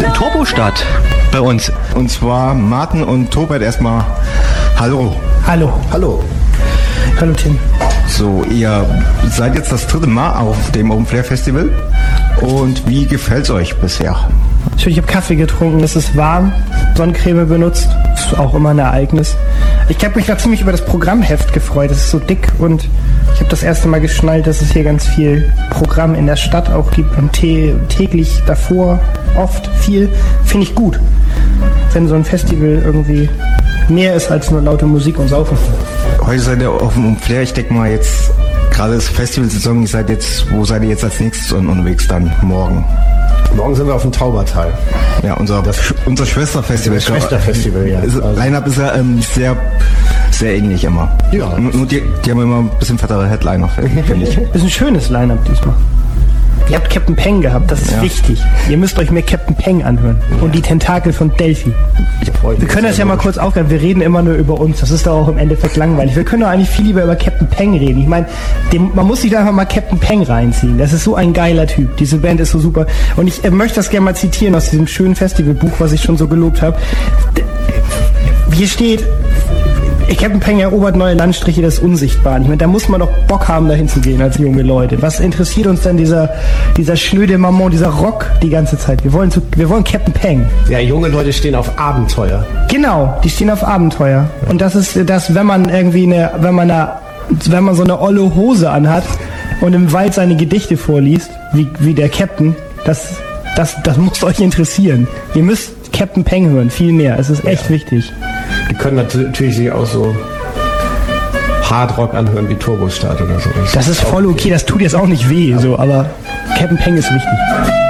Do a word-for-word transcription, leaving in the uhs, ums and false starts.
Turbostadt bei uns. Und zwar Martin und Tobert erstmal. Hallo. Hallo. Hallo. Hallo Tim. So, ihr seid jetzt das dritte Mal auf dem Open Flair Festival. Und wie gefällt's euch bisher? Ich habe Kaffee getrunken, es ist warm, Sonnencreme benutzt, das ist auch immer ein Ereignis. Ich habe mich gerade ziemlich über das Programmheft gefreut, es ist so dick und ich habe das erste Mal geschnallt, dass es hier ganz viel Programm in der Stadt auch gibt und tä- täglich davor oft viel, finde ich gut, wenn so ein Festival irgendwie mehr ist als nur laute Musik und Saufen. Heute seid ihr auf dem Open Flair, ich denke mal jetzt, gerade ist Festivalsaison, ihr seid jetzt, wo seid ihr jetzt als nächstes unterwegs dann morgen? Morgen sind wir auf dem Taubertal. Ja, unser, das, unser Schwesterfestival. Das Schwesterfestival, ja. Also, Line-Up ist ja ähm, sehr, sehr ähnlich immer. Ja. Nur, nur die, die haben immer ein bisschen fettere Headliner, finde ich. Ist ein schönes Line-Up diesmal. Ihr habt Captain Peng gehabt, das ist Ja. wichtig. Ihr müsst euch mehr Captain Peng anhören. Und die Tentakel von Delphi. Wir können das ja mal kurz aufgreifen. Wir reden immer nur über uns. Das ist doch auch im Endeffekt langweilig. Wir können doch eigentlich viel lieber über Captain Peng reden. Ich meine, man muss sich da einfach mal Captain Peng reinziehen. Das ist so ein geiler Typ. Diese Band ist so super. Und ich äh, möchte das gerne mal zitieren aus diesem schönen Festivalbuch, was ich schon so gelobt habe. D- Hier steht, Captain Peng erobert neue Landstriche des Unsichtbaren. Ich meine, da muss man doch Bock haben, dahin zu gehen als junge Leute. Was interessiert uns denn dieser, dieser schnöde Mammon, dieser Rock die ganze Zeit? Wir wollen, zu, wir wollen Captain Peng. Ja, junge Leute stehen auf Abenteuer. Genau, die stehen auf Abenteuer. Und das ist das, wenn man irgendwie eine, wenn man eine, wenn man so eine olle Hose anhat und im Wald seine Gedichte vorliest, wie, wie der Captain, das, das, das muss euch interessieren. Ihr müsst Captain Peng hören, viel mehr. Es ist echt ja. wichtig. Die können natürlich sich auch so Hardrock anhören wie Turbostadt oder so. Das ist voll okay, das tut jetzt auch nicht weh, so, aber Captain Peng ist wichtig.